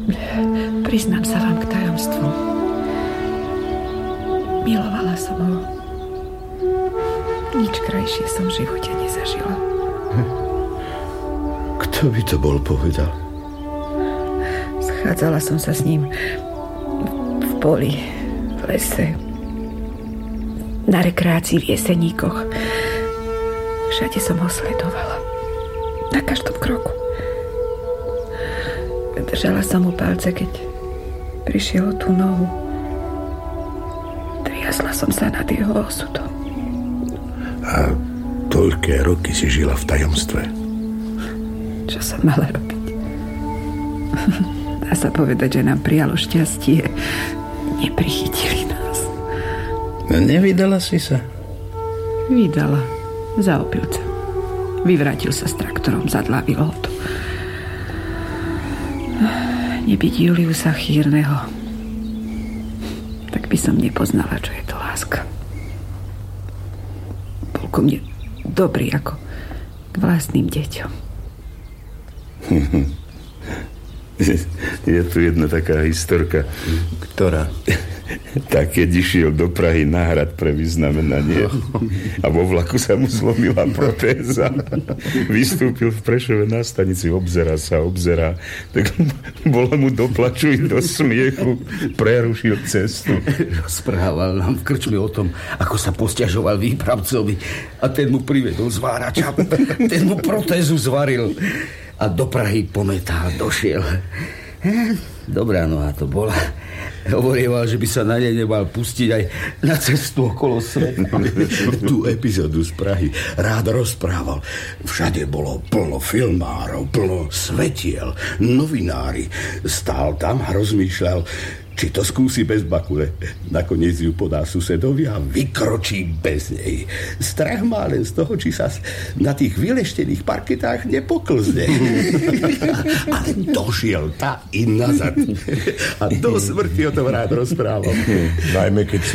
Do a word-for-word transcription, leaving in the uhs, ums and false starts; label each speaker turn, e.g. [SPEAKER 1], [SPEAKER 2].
[SPEAKER 1] Priznám sa vám k tajomstvu. Milovala som ho. Nič krajšie som v živote nezažila.
[SPEAKER 2] Kto by to bol povedal?
[SPEAKER 1] Schádzala som sa s ním v poli, v lese, na rekreácii v Jeseníkoch. Všade som ho sledovala. Na každom kroku. Držala som mu palce, keď prišiel o tú nohu. Triasla som sa nad jeho osudom.
[SPEAKER 2] A toľké roky si žila v tajomstve.
[SPEAKER 1] Čo som mala robiť? Dá sa povedať, že nám prijalo šťastie. Neprichytili nás.
[SPEAKER 2] No nevydala si sa?
[SPEAKER 1] Vydala. Za opilca. Vyvrátil sa s traktorom, zadlávil ho to. Nebyť Juliusa Chýrneho, tak by som nepoznala, čo je to láska. Bol ku mne dobrý ako k vlastným deťom.
[SPEAKER 2] Je tu jedna taká historka.
[SPEAKER 3] Ktorá?
[SPEAKER 2] Tak keď išiel do Prahy na hrad pre vyznamenanie a vo vlaku sa mu zlomila protéza. Vystúpil v Prešove na stanici, obzerá sa, obzerá. Tak bola mu do plaču i do smiechu. Prerušil cestu.
[SPEAKER 3] Rozprával nám v krčme o tom, ako sa posťažoval výpravcovi a ten mu privedol zvárača. Ten mu protézu zvaril a do Prahy pometá došiel. Dobrá noha to bola. Hovorieval, že by sa na nej nemal pustiť aj na cestu okolo sveta.
[SPEAKER 2] Tú epizódu z Prahy rád rozprával. Všade bolo plno filmárov, plno svetiel, novinári. Stál tam a rozmýšľal, či to skúsi bez bakule. Nakoniec ju podá susedovi a vykročí bez nej. Strach má len z toho, či sa na tých vyleštených parketách nepoklzne. Ale došiel tá i nazad. A do smrti o tom rád rozprával.
[SPEAKER 4] Najmä keď si